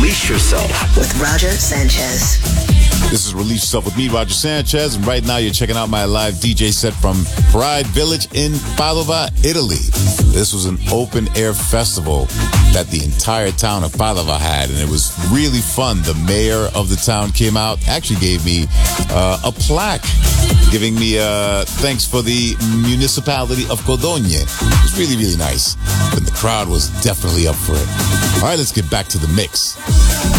Release Yourself with Roger Sanchez. This is Release Yourself with me, Roger Sanchez, and right now you're checking out my live DJ set from Pride Village in Padova, Italy. This was an open-air festival that the entire town of Padova had, and it was really fun. The mayor of the town came out, actually gave me a plaque, giving me thanks for the municipality of Codogno. It was really, really nice, and the crowd was definitely up for it. All right, let's get back to the mix.